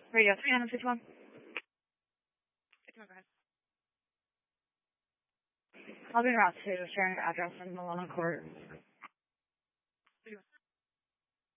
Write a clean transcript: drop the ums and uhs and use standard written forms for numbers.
Radio 351. 51, go ahead. I'll be en route to sharing your address in Malone Court.